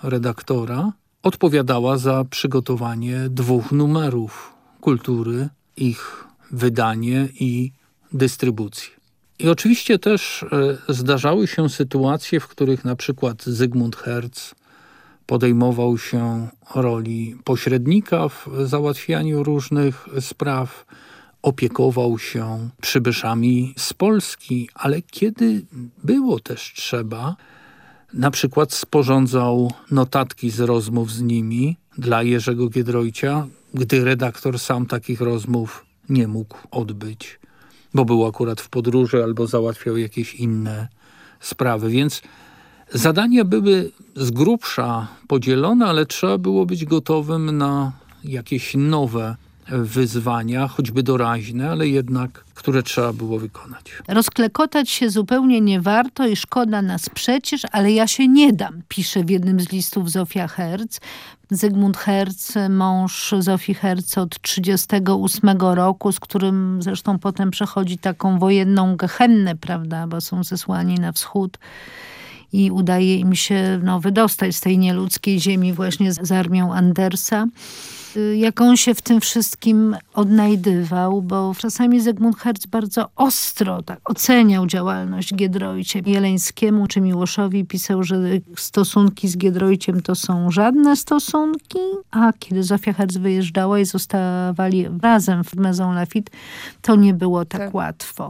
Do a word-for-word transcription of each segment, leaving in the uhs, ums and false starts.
redaktora, odpowiadała za przygotowanie dwóch numerów Kultury, ich wydanie i dystrybucję. I oczywiście też e, zdarzały się sytuacje, w których na przykład Zygmunt Herz podejmował się roli pośrednika w załatwianiu różnych spraw, opiekował się przybyszami z Polski, ale kiedy było też trzeba, na przykład sporządzał notatki z rozmów z nimi dla Jerzego Giedroycia, gdy redaktor sam takich rozmów nie mógł odbyć, bo był akurat w podróży albo załatwiał jakieś inne sprawy. Więc zadania były z grubsza podzielone, ale trzeba było być gotowym na jakieś nowe wyzwania, choćby doraźne, ale jednak, które trzeba było wykonać. Rozklekotać się zupełnie nie warto i szkoda nas przecież, ale ja się nie dam, pisze w jednym z listów Zofia Herz. Zygmunt Herz, mąż Zofii Herz od trzydziestego ósmego roku, z którym zresztą potem przechodzi taką wojenną gehennę, prawda, bo są zesłani na wschód i udaje im się no, wydostać z tej nieludzkiej ziemi właśnie z, z armią Andersa. Jak on się w tym wszystkim odnajdywał, bo czasami Zygmunt Herz bardzo ostro tak oceniał działalność Giedroycia. Jeleńskiemu czy Miłoszowi pisał, że stosunki z Giedroyciem to są żadne stosunki, a kiedy Zofia Herz wyjeżdżała i zostawali razem w Maison Lafitte, to nie było tak, tak łatwo.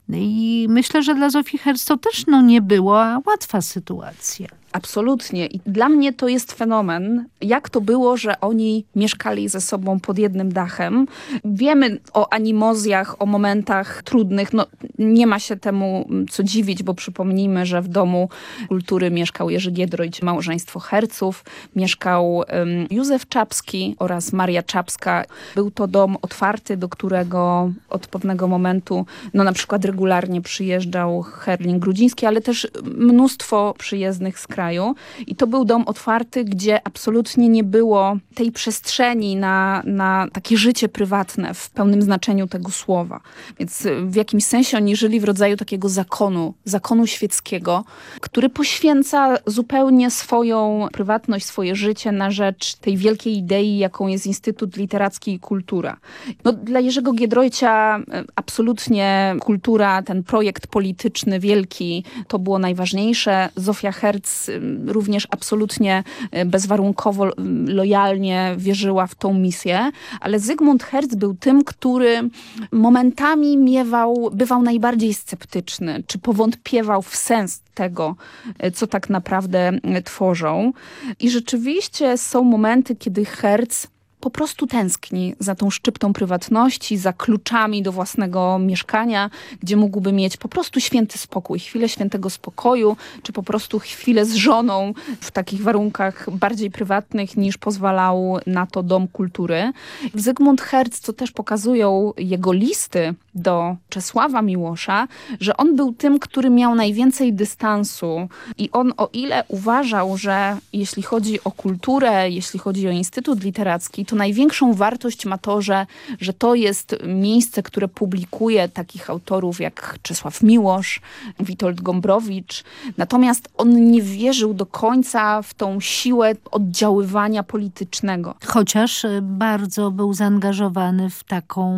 I myślę, że dla Zofii Herz to też no, nie była łatwa sytuacja. Absolutnie. I dla mnie to jest fenomen, jak to było, że oni mieszkali ze sobą pod jednym dachem. Wiemy o animozjach, o momentach trudnych. No, nie ma się temu co dziwić, bo przypomnijmy, że w Domu Kultury mieszkał Jerzy Giedroyć, małżeństwo Herców, mieszkał um, Józef Czapski oraz Maria Czapska. Był to dom otwarty, do którego od pewnego momentu no, na przykład regularnie przyjeżdżał Herling-Grudziński, ale też mnóstwo przyjezdnych z kraju. I to był dom otwarty, gdzie absolutnie nie było tej przestrzeni na, na takie życie prywatne w pełnym znaczeniu tego słowa. Więc w jakimś sensie oni żyli w rodzaju takiego zakonu, zakonu świeckiego, który poświęca zupełnie swoją prywatność, swoje życie na rzecz tej wielkiej idei, jaką jest Instytut Literacki i Kultura. No, dla Jerzego Giedroycia absolutnie kultura, ten projekt polityczny wielki, to było najważniejsze. Zofia Herz również absolutnie bezwarunkowo, lojalnie wierzyła w tą misję, ale Zygmunt Herz był tym, który momentami miewał, bywał najbardziej sceptyczny, czy powątpiewał w sens tego, co tak naprawdę tworzą. I rzeczywiście są momenty, kiedy Herz po prostu tęskni za tą szczyptą prywatności, za kluczami do własnego mieszkania, gdzie mógłby mieć po prostu święty spokój, chwilę świętego spokoju, czy po prostu chwilę z żoną w takich warunkach bardziej prywatnych, niż pozwalał na to Dom Kultury. Zygmunt Herz, co też pokazują jego listy do Czesława Miłosza, że on był tym, który miał najwięcej dystansu i on, o ile uważał, że jeśli chodzi o kulturę, jeśli chodzi o Instytut Literacki, to największą wartość ma to, że, że to jest miejsce, które publikuje takich autorów jak Czesław Miłosz, Witold Gombrowicz. Natomiast on nie wierzył do końca w tą siłę oddziaływania politycznego. Chociaż bardzo był zaangażowany w taką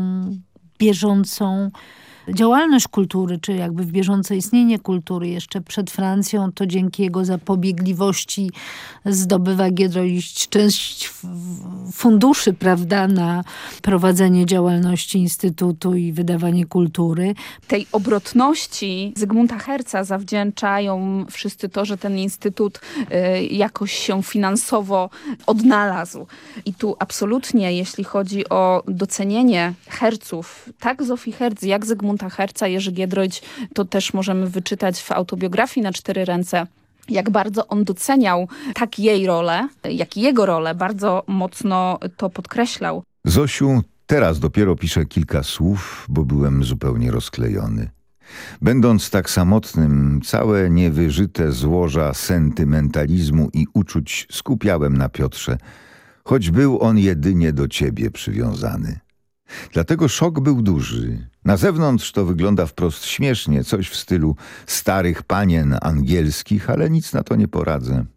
bieżącą działalność kultury, czy jakby w bieżące istnienie kultury. Jeszcze przed Francją to dzięki jego zapobiegliwości zdobywa Giedroyć część funduszy, prawda, na prowadzenie działalności Instytutu i wydawanie kultury. Tej obrotności Zygmunta Herza zawdzięczają wszyscy to, że ten Instytut y, jakoś się finansowo odnalazł. I tu absolutnie, jeśli chodzi o docenienie Herców, tak Zofii Herz, jak Zygmunta Herza, Jerzy Giedroyć, to też możemy wyczytać w autobiografii Na cztery ręce, jak bardzo on doceniał tak jej rolę, jak i jego rolę, bardzo mocno to podkreślał. Zosiu, teraz dopiero piszę kilka słów, bo byłem zupełnie rozklejony. Będąc tak samotnym, całe niewyżyte złoża sentymentalizmu i uczuć skupiałem na Piotrze, choć był on jedynie do ciebie przywiązany. Dlatego szok był duży. Na zewnątrz to wygląda wprost śmiesznie, coś w stylu starych panien angielskich, ale nic na to nie poradzę.